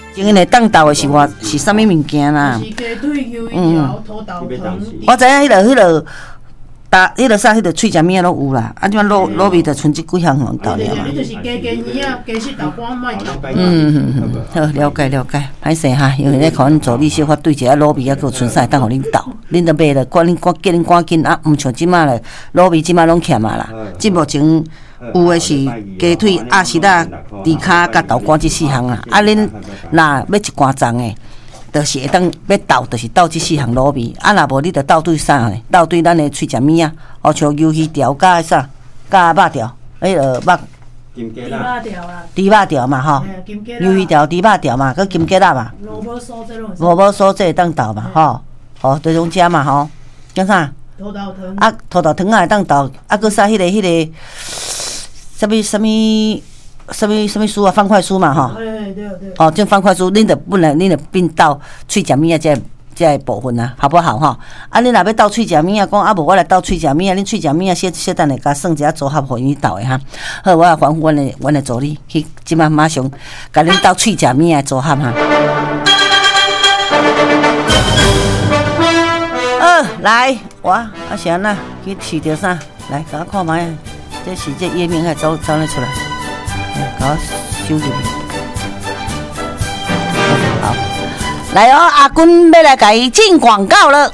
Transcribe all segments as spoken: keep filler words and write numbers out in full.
今日当道的是我是啥物物件啦？ 是鸡腿、鱿鱼条、土豆汤。 我知影迄个、迄个。打迄个啥，迄个脆食物拢有啦，啊，即摆卤卤味就剩即几项能够了嘛。 你就是加加鱼啊，加些豆干卖豆。 嗯嗯嗯，好，了解了解，歹势哈，因为咧可能助理小可对一下卤味啊，佮剩啥当互恁斗，恁着买了，赶恁赶叫恁赶紧啊，毋像即摆咧卤味即摆拢欠啊啦，即目前有诶是鸡腿、鸭翅啦、猪骹甲豆干即四项啦，啊，恁若要一罐装诶。就是会当要斗，就是斗即四项卤味，啊，若无你着斗对啥呢？斗对咱的脆食物啊，哦，像鱿鱼条、甲啥、甲肉条，迄个肉。 金鸡肉条啦。 猪肉条嘛吼，鱿鱼条、猪肉条嘛，佮金鸡肉嘛。萝卜酥这种。萝卜酥这会当斗嘛，吼，吼，就种食嘛吼，叫啥？土豆汤。啊，土豆汤也会当斗，啊，佮啥迄个迄个，啥物啥物。什么什么酥啊，方块酥嘛，吼。对对对。哦，这方块酥，恁着本来恁着变到脆食物啊，这这部分啊，好不好吼？啊，恁若要斗脆食物啊，讲啊无我来斗脆食物啊，恁脆食物啊，小小等下甲算一下组合，互因斗的哈。好，我也吩咐阮的阮的助理去，即马马上甲恁斗脆食物啊组合哈。好，来，我啊是安那去试着啥？来，甲我看卖，这是这页面还走走得出来。给我收入去。好，来哦，阿君要来给伊进广告了。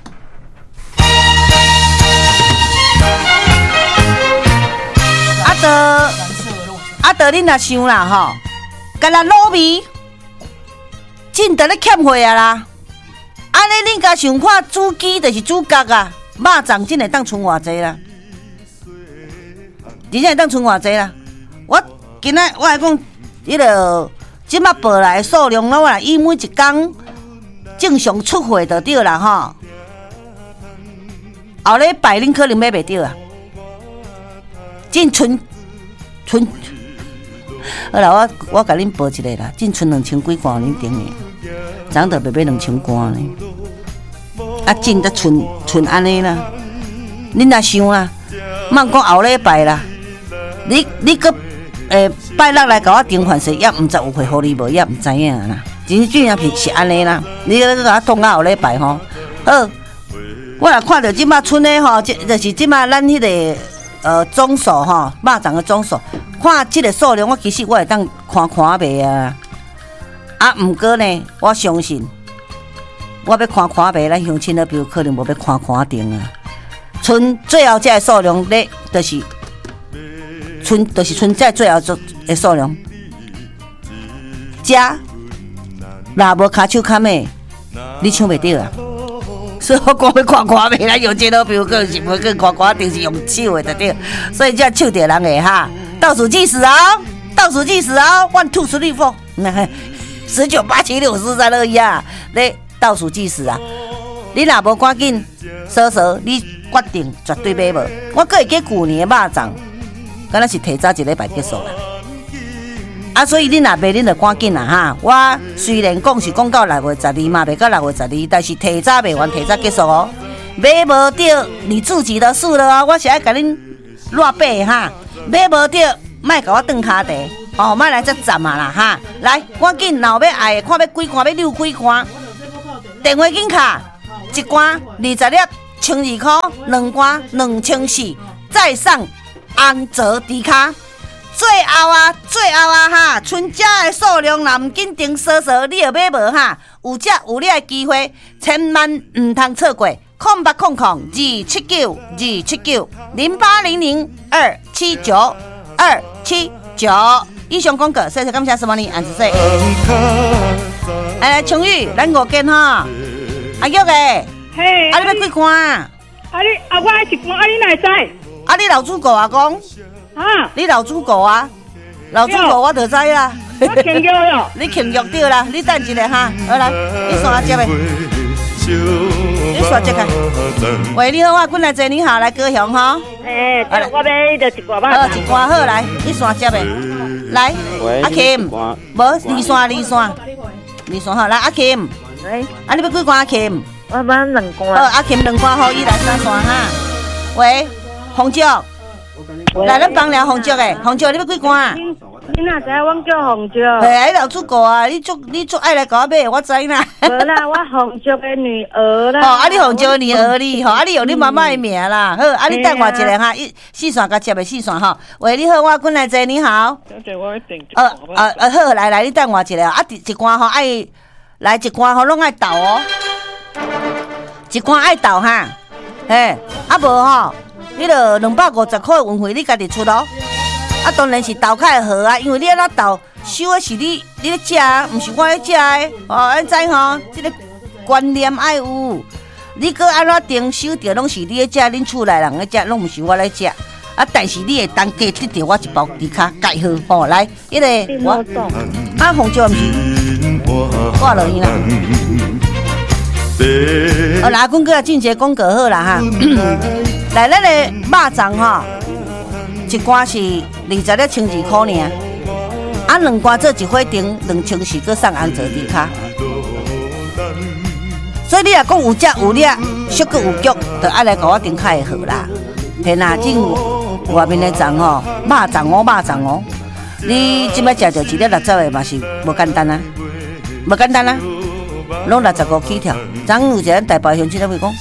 阿德，阿德，你若想啦吼，干那卤味，真得咧欠货啊啦。安尼恁家想看煮鸡，就是煮角啊，肉粽真会当剩偌济啦，真正会当剩偌济啦。我。今仔我来讲，迄个即马报来的数量，我来以每一天正常出货就对啦吼。后礼拜恁可能买袂着啊，净存存。好啦，我我甲恁报一个啦，净存两千几罐恁顶的，昨着袂买两千罐呢。啊，净得存存安尼啦。恁若想啊，莫讲后礼拜啦，你你搁。诶，拜六来甲我订饭时，也毋知有会互你无，也毋知影啦。真正是是安尼啦。你咧甲我通到后礼拜吼，好，我若看到即马剩诶吼，即就是即马咱迄、那个呃总数吼，肉粽诶总数，看即个数量，我其实我会当看看卖啊。啊，毋过呢，我相信我要看看卖，咱乡亲的朋友可能无要看看定啊。剩最后这个数量咧，就是。剩就是剩在最后的数量，食若无骹手骹尾，你抢袂着啊！所以我讲要看看袂啦，用这老朋友个是无去看看，定是用手的对。所以这手着人的哈，倒数计时哦，倒数计时哦 ，one two three four， 那十九八七六四三二一啊，咧倒数计时啊！你若无赶紧搜搜，你决定绝对买无。我阁会记旧年的肉粽。敢若是提早一礼拜结束啦，啊，所以恁若买恁就赶紧啦哈。我虽然讲是讲到六月十二嘛，卖到六月十二，但是提早卖完，提早结束哦。买无着你自己的事了哦，我是爱甲恁乱买哈。买无着，莫甲我断骹地哦，莫来这站嘛啦哈。来，赶紧，若要爱看要几罐，要溜几罐，电话紧卡，一罐二十粒，千二块，两罐两千四，再上。安泽迪卡，最后啊，最后啊哈，剩只的数量若唔紧订搜搜，你要买无哈？有只有你的机会，千万唔通错过。空八空空二七九二七九零八零零二七九二七九。以上广告，谢谢感谢什么呢？安子说。哎，琼玉，咱五间哈。阿玉诶，嘿，啊你要几罐？啊你啊我一罐，啊你哪会知？ 啊！你老主顾啊，讲啊，你老主顾啊，老主顾我就知啦。 我庆祝哟， 你庆祝对啦，你等一下哈，好来，你刷接的，你刷接开。喂，你好啊，滚来坐你好，来高雄哈。 诶，我要就一罐吧。 好，一罐好来，你刷接的，来，阿 Kim， 无二刷二刷，二刷好来，阿 Kim， 喂，啊你要几罐阿 Kim？ 我买两罐。 好，阿 Kim 两罐好，伊来三刷哈。喂。红椒， 来，咱帮聊红椒诶，红椒你要几罐啊？ 你哪知阮叫红椒？ 哎，老主顾啊，你足你足爱来甲我买，我知啦。 无啦，我红椒的女儿啦。 哦，啊，你红椒女儿哩，吼，啊，你有你妈妈的名啦，好，啊，你等我一下哈，一四线甲接的四线哈。喂，你好，我滚来坐，你好。 小姐，我一定。 呃呃呃，好，来来，你等我一下啊，一一罐吼爱来一罐吼，拢爱倒哦，一罐爱倒哈，嘿，啊无吼，你著两百五十块运费你家己出咯。啊，当然是豆较会好啊，因为你安那豆收的是你你咧食啊，毋是我咧食的。哦，安知吼？即个观念爱有。你搁安怎定收着拢是你咧食，恁厝内人咧食，拢毋是我咧食。啊，但是你会当加得着我一包猪脚介好。吼，来，迄个我啊红椒毋是挂落去啦。哦，来，阮搁进一个广告好啦哈。来，咱个肉粽吼。一罐是二十粒千二块尔，啊，两罐做一伙订两千四，搁送红枣猪脚。所以你若讲有只有粒，俗搁有脚，就爱来甲我订较会好啦。嘿啦，种外面的粽吼，肉粽哦，肉粽哦，你即摆食着一粒六十的嘛是无简单啊，无简单啊，拢六十五起跳。昨有一个台北乡亲在问讲。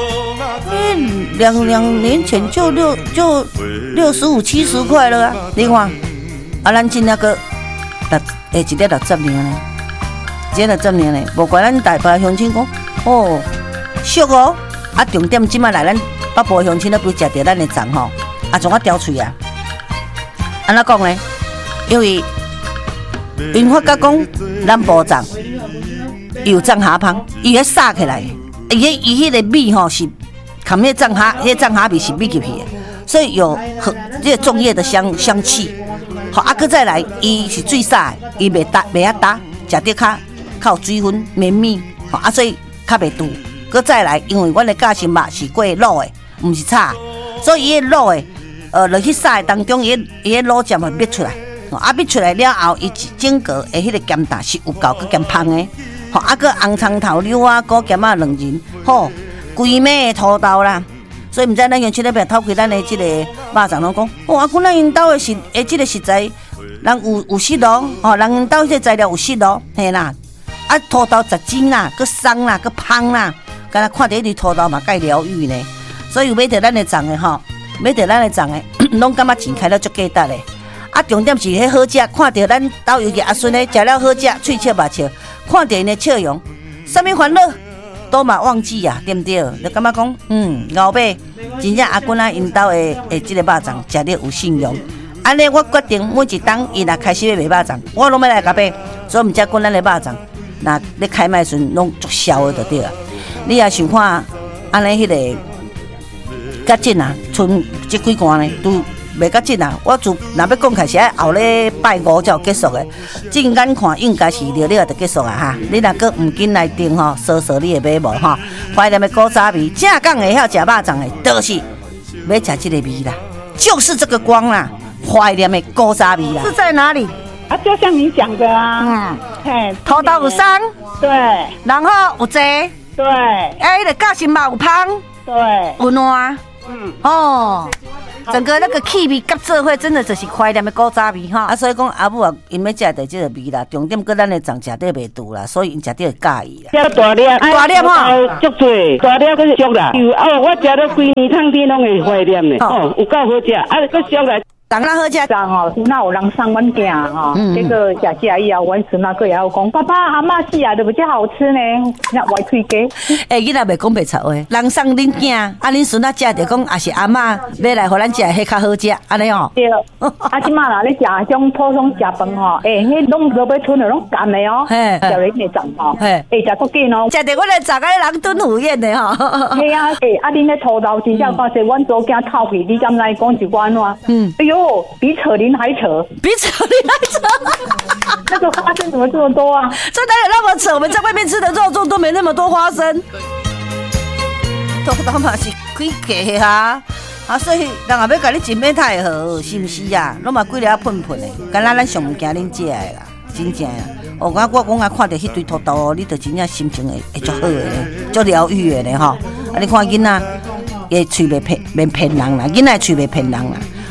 两两年前就六就六十五七十块了啊！你看，啊，咱今那个六诶一粒六十年呢，一粒六十年呢，无怪咱台北乡亲讲哦，俗哦！啊，重点即摆来咱北部乡亲咧，不食着咱的粽吼，啊，从我叼喙啊！安怎讲呢？因为因发觉讲南部粽有粽虾芳，伊迄撒起来，伊迄伊迄个米吼是。含迄粽虾，迄粽虾米是米入去的，所以有很这个粽叶的香香气。好，啊，搁再来，伊是水撒的，伊袂搭袂遐搭，食得较较有水分绵密，好啊，所以较袂堵。搁再来，因为阮的架心肉是过卤的，毋是炒，所以伊卤的，呃，落去撒的当中，伊伊迄卤汁会逼出来，啊，逼出来了后，伊整个的迄个咸淡是有够佮咸芳的，好啊，搁红葱头柳啊，果咸啊，两仁，好。规暝的土豆啦，所以毋知咱乡亲那边偷开咱的即个肉粽，拢讲，哦，啊，阮咱因兜的食诶，即个食材，人有有适咯，哦，人因兜即个材料有适咯，嘿啦，啊，土豆十斤啦，佮松啦，佮芳啦，敢若看到迄粒土豆嘛，介疗愈呢。所以有买着咱的粽的吼，买着咱的粽的，拢感觉钱开了足价值的。啊，重点是迄好食，看到咱兜尤其阿孙的食了好食，喙笑目笑，看到因的笑容，啥物烦恼？都嘛忘记啊，对不对？就感觉讲，嗯，后尾真正阿君啊，因兜的诶，即个肉粽食得有信用。安尼我决定每一档伊若开始要卖肉粽，我拢要来甲买。所以毋则讲咱的肉粽，若咧开卖时拢足销的就对啊。你也想看安尼迄个较紧啊，剩即几罐呢都袂较紧啊。我自若要讲开始后礼拜五才有结束的，正眼看应该是了了就结束啊哈。你若搁毋紧来订吼，搜索你会买无吼？怀念的古早味，正港会晓食肉粽的，就是要食这个味啦，就是这个光啦。怀念的古早味啦，是在哪里？ 啊，就像你讲的啊， 嗯， 嘿， 土豆有松， 对， 然后有济， 对， 哎，迄个夹心肉有芳， 对， 有烂， 嗯， 哦。整个那个气味夹做伙，真的就是怀念的古早味哈。啊，所以讲阿母啊，因要食的这个味啦，重点搁咱的粽食得袂拄啦，所以因食得会介意啦。 这大粒， 大粒哈， 足多，大粒搁俗啦。哦，我食了规年汤天拢会怀念的，哦，有够好食，啊，搁俗来。 人啦好食， 人吼，那有人送阮囝吼，这个食食以后，阮孙那个也有讲，爸爸阿嬷是啊，都比较好吃呢，那外推给。 哎，囡仔袂讲白贼话，人送恁囝，啊，恁孙仔食着讲，也是阿嬷要来互咱食，迄较好食，安尼哦。 对，啊，即马啦，你食种普通食饭吼，哎，迄拢无要吞的，拢干的哦，食了迄个粽吼，哎，食够紧哦。 食着阮的粽，个人蹲虎宴的吼。 系啊，哎，啊，恁咧土豆真正发现，阮左囝透皮，你敢来讲一关怎？嗯，哎呦。比扯铃还扯， 比扯铃还扯， 那个花生怎么这么多啊？ 这哪有那么扯？我们在外面吃的肉粽都没那么多花生，土豆嘛是开价啊，啊，所以人也要甲你真买太好，是毋是啊？拢嘛几粒喷喷的，敢若咱上唔惊恁食的啦，真正啊！哦，我我讲啊，看到迄堆土豆哦，你就真正心情会会足好的咧，足疗愈的咧吼。啊，你看囡仔，伊喙袂骗，袂骗人啦，囡仔喙袂骗人啦。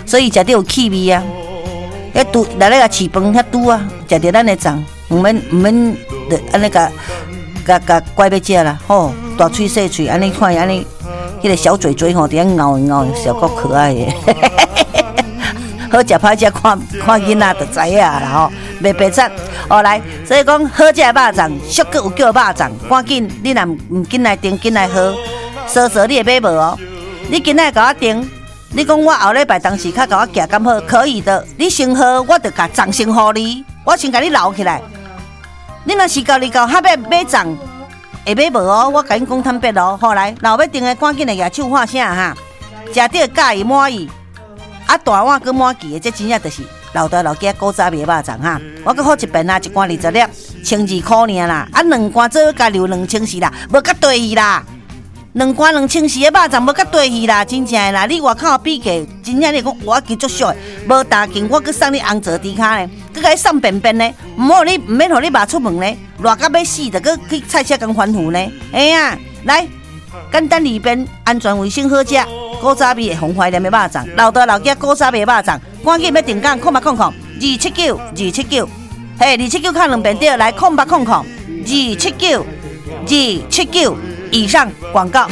所以食着有气味啊。遐拄来咧个饲饭遐拄啊，食着咱的粽，毋免毋免安尼个。甲甲乖要食啦，吼、哦，大喙细喙，安尼看安尼，迄、那个小嘴嘴吼，伫遐咬咬，小够可爱的。好食歹食，看看囡仔就知影啦吼，袂白贼。哦来，所以讲好食的肉粽，俗个有叫肉粽，赶紧你若毋紧来订，紧来喝。趖趖你会买无哦？你今仔甲我订，你讲我后礼拜当时较甲我寄咁好，可以的。你先喝，我就甲粽先互你，我先甲你留起来。你若是到你到遐要买粽，会买无哦？我甲你讲坦白哦，好来，老要订的赶紧来举手喊声哈，食到介意满意，啊大碗搁满记的，这真正就是老大老家古早味肉粽哈。我搁好一遍啊，一罐二十粒，千二块尔啦，啊两罐做加留两千四啦，无甲对去啦。两罐两千四的肉粽无甲对去啦，真正的啦！你外口比价，真正你讲我记足俗的，无大斤，我搁送你红泽猪骹呢，搁甲你送便便呢，毋好你毋免互你肉出门呢，热到要死，就搁去菜市共反腐呢。哎呀，来，简单利便，安全卫生好食，古早味的红怀念的肉粽，老大老家古早味的肉粽，赶紧要订购，空八空空，二七九二七九，嘿，二七九看两遍对，来空八空空，二七九二七九。以上广告，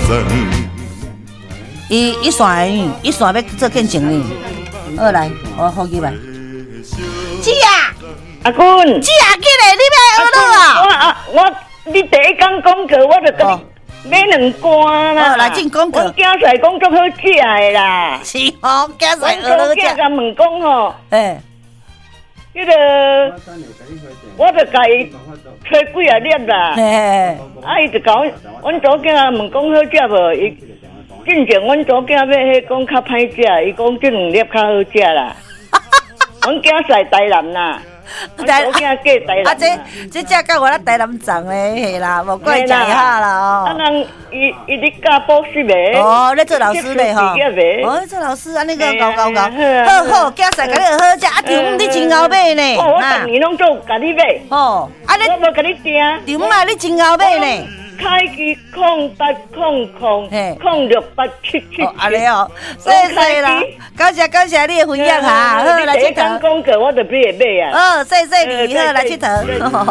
伊一线一线要做见证呢。好来，我好记吧。姐啊， 阿君， 姐啊，起来，你要学了啊？ 我我你第一讲广告，我就甲你买两罐啦。 好来进广告。 我囝婿讲足好食的啦。 是哦，囝婿学了好食。 我甲问讲吼， 哎， 迄个我就甲伊吹几啊粒啦。 嘿。 啊！伊就甲阮，阮祖囝问讲好食无？伊进前阮祖囝要迄讲较歹食，伊讲这两粒较好食啦。阮囝婿台南啦，阮祖囝嫁台南。 啊，这这只甲我咱台南粽嘞，嘿啦，无怪食一下啦哦。 啊，人伊伊咧教补习的。 哦，咧做老师嘞吼。哦，做老师安尼个搞搞搞，好好，囝婿甲你好食，啊，丈你真后尾呢。 哦，我逐年拢做甲你买。 哦，啊你我无甲你订。 丈啊，你真后尾呢。 开机空八空空空六八七七。 哦，安尼哦，谢谢啦，感谢感谢你的分享哈，好来佚佗。 广告我就买买啊。哦，谢谢你，好来佚佗。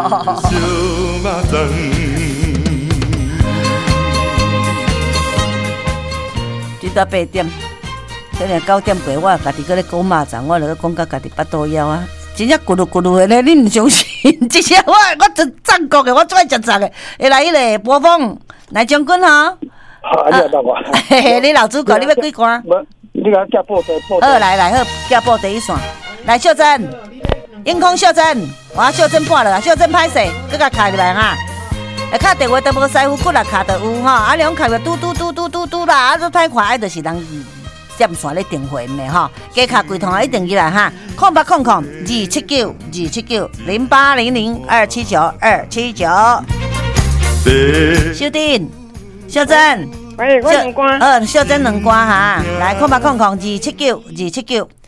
一到八点，可能九点过，我家己搁咧讲肉粽，我就讲到家己巴肚枵啊。真正咕噜咕噜的咧，你唔相信？这些我我真赞国的，我最爱食粽的。会来迄个波峰来将军哈。 啊，你到我。 嘿嘿，你老主管，你要几罐？ 无，你甲寄报纸报纸。 好，来来好，寄报第一线。来秀珍，英空秀珍，我秀珍破了，秀珍歹势，搁甲卡入来哈。下卡电话都无师傅，骨力卡就有哈。啊，两卡就嘟嘟嘟嘟嘟嘟啦，啊，都太快，就是人。接线咧订货的吼，加卡柜台一定起来哈，空八空空二七九二七九零八零零二七九二七九。秀珍，秀珍， 喂，我两罐。 呃，秀珍两罐哈，来空八空空二七九二七九